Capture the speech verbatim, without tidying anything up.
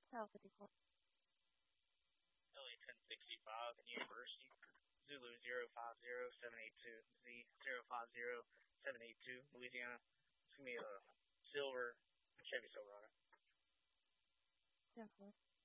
Alpha L A ten sixty-five, University, Zulu zero five zero seven eight two, Z zero five zero seven eight two, Louisiana. It's going to be a silver Chevy Silverado. Decor.